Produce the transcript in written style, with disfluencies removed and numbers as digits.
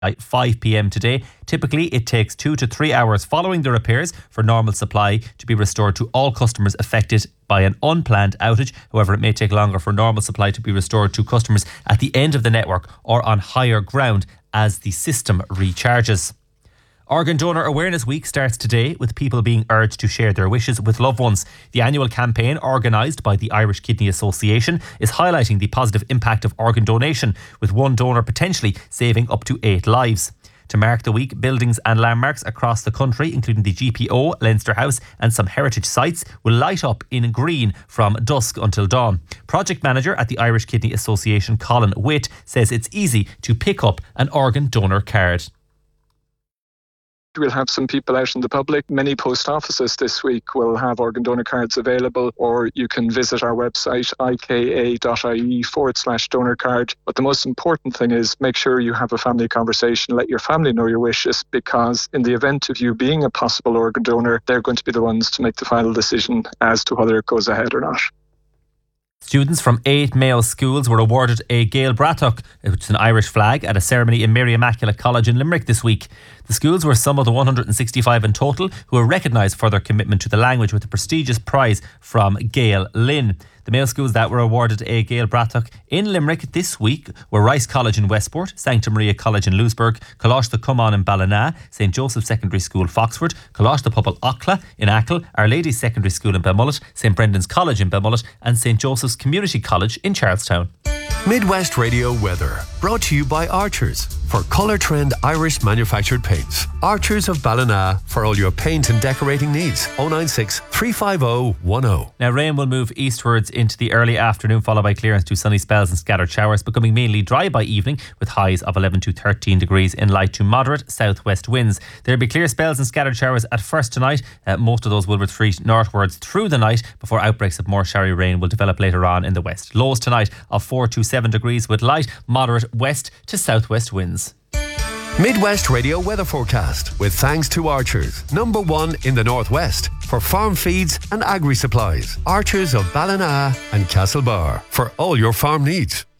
by 5 p.m. today. Typically, it takes 2 to 3 hours following the repairs for normal supply to be restored to all customers affected by an unplanned outage. However, it may take longer for normal supply to be restored to customers at the end of the network or on higher ground as the system recharges. Organ Donor Awareness Week starts today with people being urged to share their wishes with loved ones. The annual campaign, organised by the Irish Kidney Association, is highlighting the positive impact of organ donation, with one donor potentially saving up to 8 lives. To mark the week, buildings and landmarks across the country, including the GPO, Leinster House and some heritage sites, will light up in green from dusk until dawn. Project manager at the Irish Kidney Association, Colin Witt, says it's easy to pick up an organ donor card. We'll have some people out in the public. Many post offices this week will have organ donor cards available, or you can visit our website ika.ie/donor card. But the most important thing is make sure you have a family conversation. Let your family know your wishes, because in the event of you being a possible organ donor, they're going to be the ones to make the final decision as to whether it goes ahead or not. Students from 8 Mayo schools were awarded a Gael Bratach, which is an Irish flag, at a ceremony in Mary Immaculate College in Limerick this week. The schools were some of the 165 in total who were recognised for their commitment to the language with a prestigious prize from Gael Lynn. The Mayo schools that were awarded a Gael Bratach in Limerick this week were Rice College in Westport, Sancta Maria College in Louisburg, Coláiste the Cumán in Ballina, St Joseph's Secondary School Foxford, Coláiste the Pobal Ochla in Achill, Our Lady's Secondary School in Belmullet, St Brendan's College in Belmullet and St Joseph's Community College in Charlestown. Midwest Radio weather, brought to you by Archers for Colour Trend Irish manufactured paints. Archers of Ballina for all your paint and decorating needs. 096 350 10. Now, rain will move eastwards into the early afternoon, followed by clearance to sunny spells and scattered showers, becoming mainly dry by evening with highs of 11 to 13 degrees in light to moderate southwest winds. There'll be clear spells and scattered showers at first tonight. Most of those will retreat northwards through the night before outbreaks of more showery rain will develop later on in the west. Lows tonight of 4 to 7 degrees with light, moderate west to southwest winds. Midwest Radio weather forecast with thanks to Archers, #1 in the northwest for farm feeds and agri supplies. Archers of Ballina and Castlebar for all your farm needs.